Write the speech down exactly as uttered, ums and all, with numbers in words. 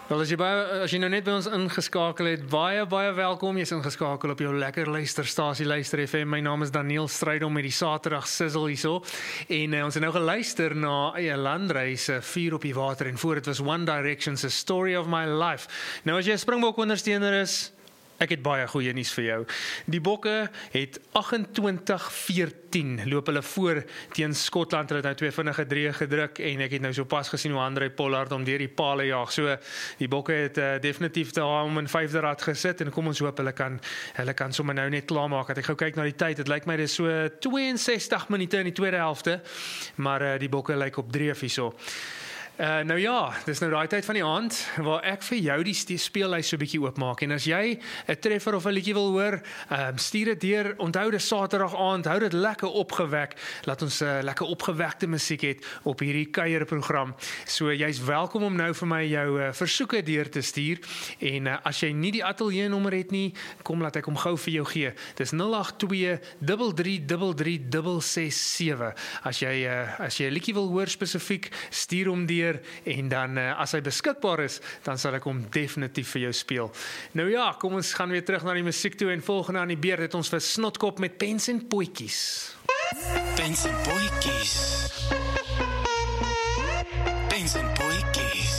Wel, as jy, baie, as jy nou net by ons ingeskakel het, baie, baie welkom. Jy is ingeskakel op jou lekker luisterstasie, Luister F M. My naam is Daniel Strydom met die Saterdag Sizzle hierso. En uh, ons het nou geluister na uh, Landreis, uh, Vuur op die Water, en voor het was One Direction's A Story of My Life. Nou as jy 'n Springbok ondersteuner is, ek het baie goeie nuus vir jou. Die Bokke het agt-en-twintig veertien loop hulle voor teen Skotland. Hulle het nou twee vinnige drieë gedruk en ek het nou sopas gesien hoe Handré Pollard om deur die pale jaag. So die Bokke het uh, definitief daar om in vyfde rad gesit en kom ons hoop hulle kan hulle kan sommer nou net klaarmaak. As ek gou kyk na die tyd, dit lyk my dis so tweeënsestig minute in die tweede helfte, maar uh, die Bokke lyk op dreef hierso. Uh, nou ja, dis nou daai tyd van die aand waar ek vir jou die speellys so 'n bietjie oopmaak. En as jy 'n treffer of 'n liedjie wil hoor, um, stuur dit deur. Onthou dis Saterdag aand, hou dit lekker opgewek. Laat ons 'n uh, lekker opgewekte musiek hê op hierdie kuierprogram. So jy's welkom om nou vir my jou uh, versoeke deur te stuur. En uh, as jy nie die ateljee nommer het nie, kom laat ek hom gou vir jou gee. Dis nul agt twee drie drie drie drie ses ses sewe. As jy uh, as jy 'n liedjie wil hoor spesifiek, stuur hom deur. En dan uh, as hy beskikbaar is, dan sal ek hom definitief vir jou speel. Nou ja, kom ons gaan weer terug na die musiek toe en volgende aan die beurt het ons vir Snotkop met Pens en Potjies. Pens en Potjies.